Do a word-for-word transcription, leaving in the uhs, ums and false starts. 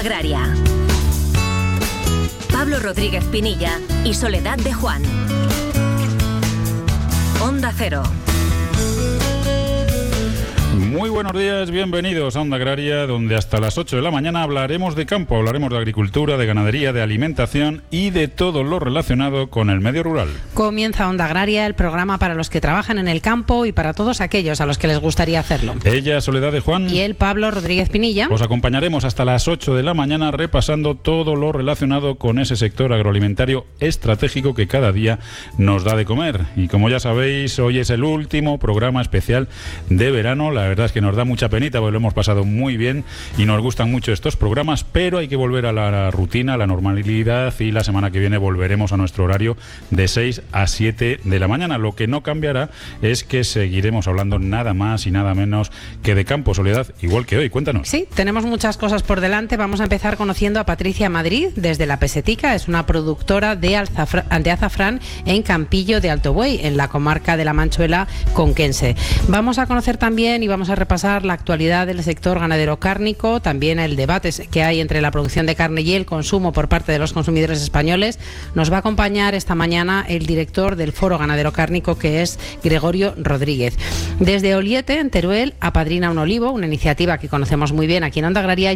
Agraria. Pablo Rodríguez Pinilla y Soledad de Juan. Onda Cero. Muy buenos días, bienvenidos a Onda Agraria, donde hasta las ocho de la mañana hablaremos de campo, hablaremos de agricultura, de ganadería, de alimentación y de todo lo relacionado con el medio rural. Comienza Onda Agraria, el programa para los que trabajan en el campo y para todos aquellos a los que les gustaría hacerlo. Ella, Soledad de Juan. Y él, Pablo Rodríguez Pinilla. Os acompañaremos hasta las ocho de la mañana repasando todo lo relacionado con ese sector agroalimentario estratégico que cada día nos da de comer. Y como ya sabéis, hoy es el último programa especial de verano. La verdad es que nos da mucha penita porque lo hemos pasado muy bien y nos gustan mucho estos programas, pero hay que volver a la rutina, a la normalidad, y la semana que viene volveremos a nuestro horario de seis a siete de la mañana. Lo que no cambiará es que seguiremos hablando nada más y nada menos que de campo. Soledad, igual que hoy, cuéntanos. Sí, tenemos muchas cosas por delante. Vamos a empezar conociendo a Patricia Madrid desde La Pesetica. Es una productora de, alzafra, de azafrán en Campillo de Alto Buey, en la comarca de la Manchuela conquense. Vamos a conocer también y vamos a repasar la actualidad del sector ganadero cárnico, también el debate que hay entre la producción de carne y el consumo por parte de los consumidores españoles. Nos va a acompañar esta mañana el director del Foro Ganadero Cárnico, que es Gregorio Rodríguez. Desde Oliete, en Teruel, apadrina un olivo, una iniciativa que conocemos muy bien aquí en Onda Agraria,